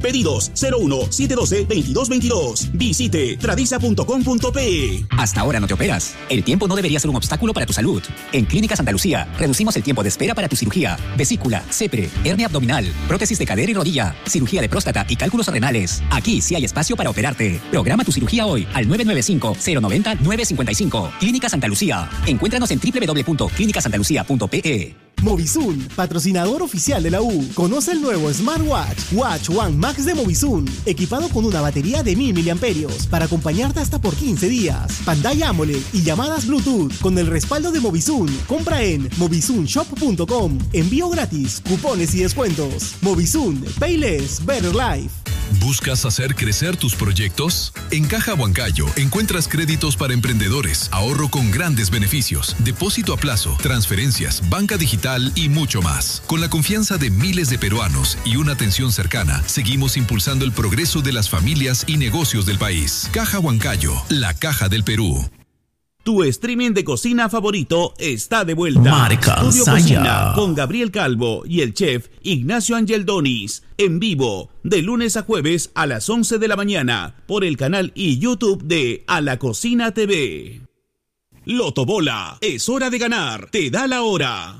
Pedidos 01-712-2222. Visite tradisa.com.pe. Hasta ahora no te operas. El tiempo no debería ser un obstáculo para tu salud. En Clínica Santa Lucía reducimos el tiempo de espera para tu cirugía, vesícula, CEPRE, hernia abdominal, prótesis de cadera y rodilla, cirugía de próstata y cálculos renales. Aquí sí hay espacio para operarte. Programa tu cirugía hoy al 995-090-955. Clínica Santa Lucía. Encuéntranos en www.clinicasantalucia.pe. Movisun, patrocinador oficial de la U. Conoce el nuevo Smartwatch Watch One Max de Movisun, equipado con una batería de 1000 mAh para acompañarte hasta por 15 días. Pantalla AMOLED y llamadas Bluetooth con el respaldo de Movisun. Compra en movisunshop.com. Envío gratis, cupones y descuentos. Movisun, Pay Less, Better Life. ¿Buscas hacer crecer tus proyectos? En Caja Huancayo encuentras créditos para emprendedores, ahorro con grandes beneficios, depósito a plazo, transferencias, banca digital y mucho más. Con la confianza de miles de peruanos y una atención cercana, seguimos impulsando el progreso de las familias y negocios del país. Caja Huancayo, la caja del Perú. Tu streaming de cocina favorito está de vuelta. Marca Estudio Saya. Cocina con Gabriel Calvo y el chef Ignacio Ángel Donis. En vivo, de lunes a jueves a las 11 de la mañana, por el canal y YouTube de A la Cocina TV. Lotobola, es hora de ganar. Te da la hora.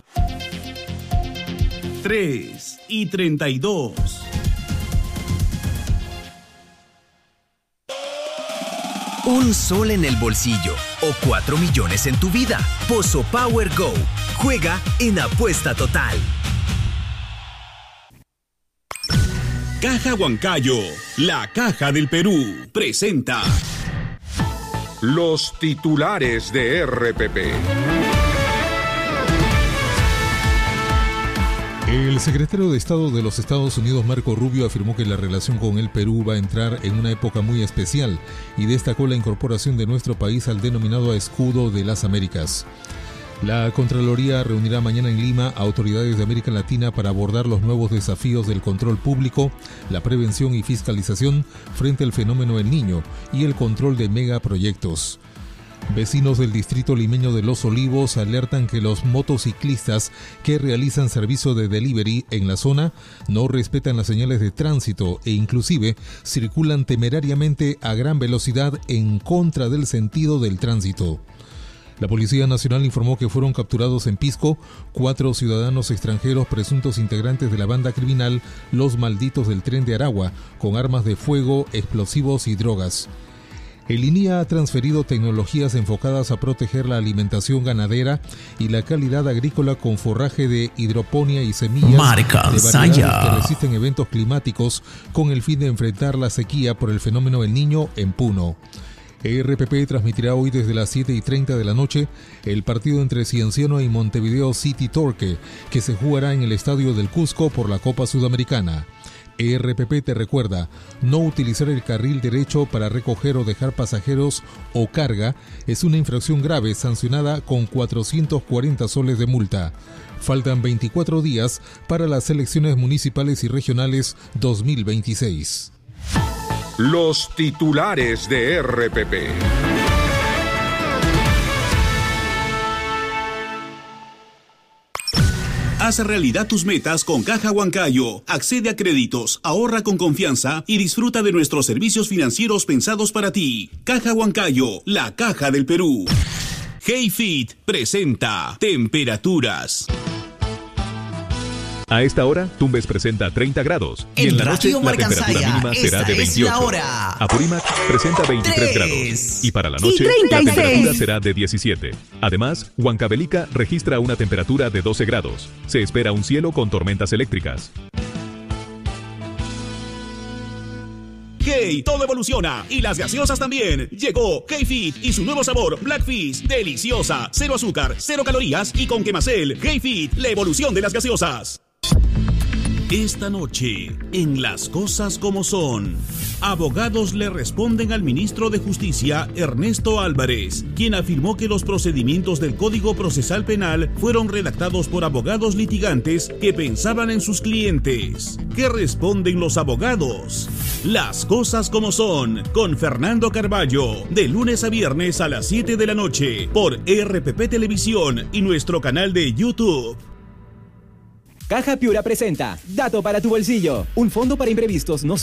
3:32. Un sol en el bolsillo o 4 millones en tu vida. Pozo Power Go. Juega en Apuesta Total. Caja Huancayo, la caja del Perú, presenta los titulares de RPP. El secretario de Estado de los Estados Unidos, Marco Rubio, afirmó que la relación con el Perú va a entrar en una época muy especial y destacó la incorporación de nuestro país al denominado Escudo de las Américas. La Contraloría reunirá mañana en Lima a autoridades de América Latina para abordar los nuevos desafíos del control público, la prevención y fiscalización frente al fenómeno El Niño y el control de megaproyectos. Vecinos del distrito limeño de Los Olivos alertan que los motociclistas que realizan servicio de delivery en la zona no respetan las señales de tránsito e inclusive circulan temerariamente a gran velocidad en contra del sentido del tránsito. La Policía Nacional informó que fueron capturados en Pisco 4 ciudadanos extranjeros presuntos integrantes de la banda criminal Los Malditos del Tren de Aragua, con armas de fuego, explosivos y drogas. El INIA ha transferido tecnologías enfocadas a proteger la alimentación ganadera y la calidad agrícola con forraje de hidroponía y semillas Marca de Saya. variedades que resisten eventos climáticos con el fin de enfrentar la sequía por el fenómeno El Niño en Puno. RPP transmitirá hoy desde las 7:30 de la noche el partido entre Cienciano y Montevideo City Torque, que se jugará en el Estadio del Cusco por la Copa Sudamericana. RPP te recuerda, no utilizar el carril derecho para recoger o dejar pasajeros o carga es una infracción grave sancionada con 440 soles de multa. Faltan 24 días para las elecciones municipales y regionales 2026. Los titulares de RPP. Haz realidad tus metas con Caja Huancayo. Accede a créditos, ahorra con confianza y disfruta de nuestros servicios financieros pensados para ti. Caja Huancayo, la caja del Perú. HeyFit presenta temperaturas. A esta hora, Tumbes presenta 30 grados. Y en la noche, la temperatura mínima será de 28. Apurímac presenta 23 grados. Y para la noche, la temperatura será de 17. Además, Huancavelica registra una temperatura de 12 grados. Se espera un cielo con tormentas eléctricas. Hey, todo evoluciona y las gaseosas también. Llegó HeyFit y su nuevo sabor Blackfish, deliciosa, 0 azúcar, 0 calorías y con quemacel. HeyFit, la evolución de las gaseosas. Esta noche, en Las Cosas Como Son, abogados le responden al ministro de Justicia, Ernesto Álvarez, quien afirmó que los procedimientos del Código Procesal Penal fueron redactados por abogados litigantes que pensaban en sus clientes. ¿Qué responden los abogados? Las Cosas Como Son, con Fernando Carballo, de lunes a viernes a las 7 de la noche, por RPP Televisión y nuestro canal de YouTube. Caja Piura presenta Dato para tu bolsillo, un fondo para imprevistos no